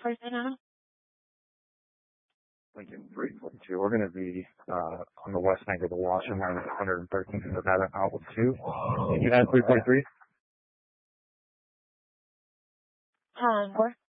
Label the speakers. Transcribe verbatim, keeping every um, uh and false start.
Speaker 1: for Santa?
Speaker 2: Lincoln three forty-two. We're going to be uh, on the west bank of the Washington, line one hundred thirteenth and Nevada Outlet two. Can you add three forty-three?
Speaker 1: Um, four.